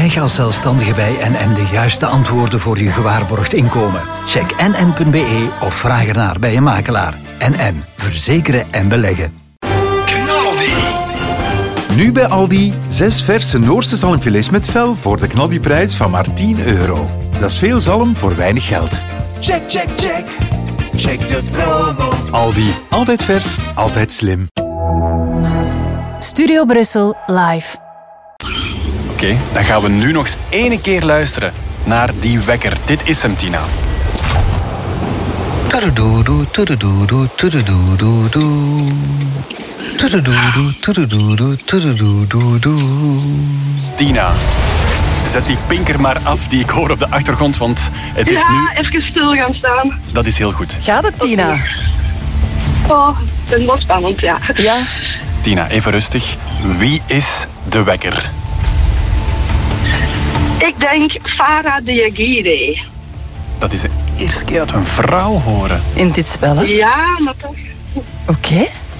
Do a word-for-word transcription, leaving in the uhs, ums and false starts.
Krijg als zelfstandige bij N N de juiste antwoorden voor je gewaarborgd inkomen. Check n n punt b e of vraag ernaar bij een makelaar. N N. Verzekeren en beleggen. Nu bij Aldi, zes verse Noorse zalmfilets met vel voor de knaldiprijs van maar tien euro. Dat is veel zalm voor weinig geld. Check, check, check. Check de promo. Aldi, altijd vers, altijd slim. Studio Brussel live. Oké, okay, dan gaan we nu nog eens één keer luisteren naar die wekker. Dit is hem, Tina. Tudududu, tudududu, tudududu. Tudududu, tudududu, tudududu. Tina, zet die pinker maar af die ik hoor op de achtergrond, want het is ja, nu... Ja, even stil gaan staan. Dat is heel goed. Gaat het, Tina? Oh, het is wel spannend, ja. Ja. Tina, even rustig. Wie is de wekker? Ik denk Farah Diagire. Dat is de eerste keer dat we een vrouw horen. In dit spel, hè? Ja, maar toch. Oké. Okay.